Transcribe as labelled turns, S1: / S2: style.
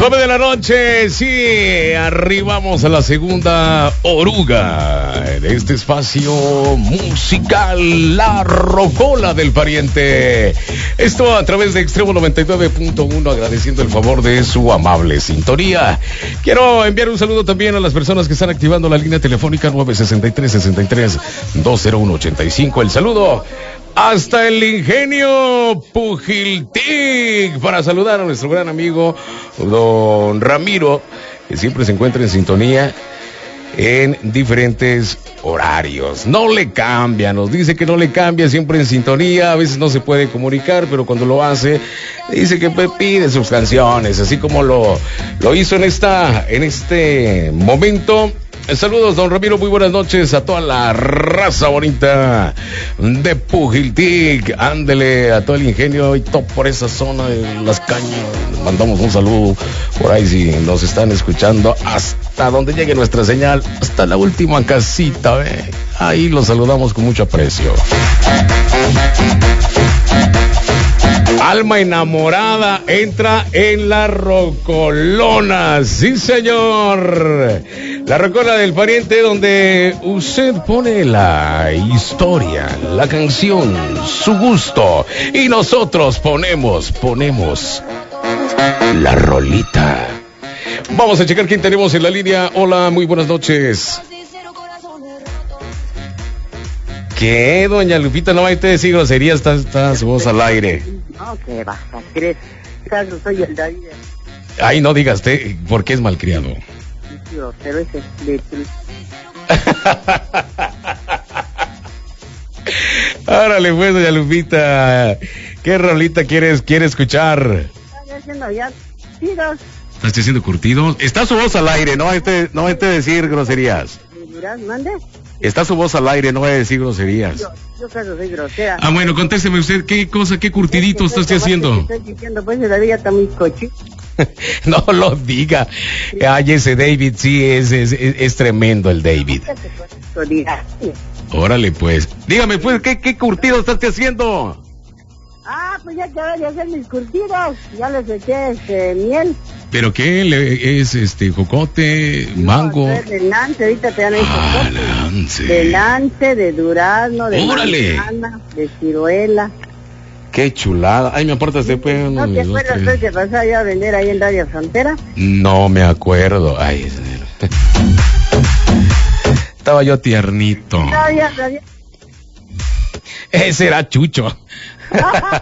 S1: 9 de la noche, sí, arribamos a la segunda oruga de este espacio musical, La Rocola del Pariente. Esto a través de Extremo 99.1, agradeciendo el favor de su amable sintonía. Quiero enviar un saludo también a las personas que están activando la línea telefónica 963-63-20185. El saludo hasta el Ingenio Pujiltic para saludar a nuestro gran amigo don Ramiro, que siempre se encuentra en sintonía en diferentes horarios. No le cambia, nos dice que no le cambia, siempre en sintonía. A veces no se puede comunicar, pero cuando lo hace dice que pide sus canciones, así como lo hizo en este momento. Saludos, don Ramiro, muy buenas noches a toda la raza bonita de Pujiltic. Ándele a todo el Ingenio y todo por esa zona de Las Cañas. Mandamos un saludo por ahí si nos están escuchando, hasta donde llegue nuestra señal, hasta la última casita, ahí los saludamos con mucho aprecio. Alma enamorada entra en la rocolona, sí señor. La rocola del Pariente, donde usted pone la historia, la canción, su gusto, y nosotros ponemos la rolita. Vamos a checar quién tenemos en la línea. Hola, muy buenas noches. ¿Qué, doña Lupita? No hay te decir grosería, está su voz al aire.
S2: No, que basta, ¿crees? Yo soy el David.
S1: Ay, no digas, ¿por qué es malcriado?
S2: Pero ese de...
S1: Árale pues, doña Lupita, ¿qué rolita quiere escuchar?
S2: Estoy haciendo ya tiros.
S1: ¿Estás haciendo curtidos? Está su voz al aire, no hay te decir groserías.
S2: ¿Mande?
S1: Está su voz al aire, no voy a decir groserías.
S2: Yo caso soy grosera.
S1: Ah, bueno, contésteme usted, ¿qué curtidito está usted haciendo?
S2: Estoy diciendo, pues, la vida está muy cochito.
S1: No lo diga. Ay, ese David sí es tremendo, el David. Órale, pues. Dígame, pues, ¿qué curtido está usted haciendo?
S2: Ah, pues ya acabé de hacer mis curtidos. Ya les eché miel.
S1: ¿Pero qué? ¿Es jocote, mango?
S2: De lance, ahorita te dan ahí jocote.
S1: Lance.
S2: De lance, de durazno, de
S1: ¡órale!
S2: manzana, de ciruela.
S1: ¡Qué chulada! Ay, me aportas después.
S2: ¿No te acuerdas tú que pasaba yo a vender ahí en Radio Frontera?
S1: No me acuerdo. Ay, estaba yo tiernito.
S2: No, ya.
S1: Ese era Chucho.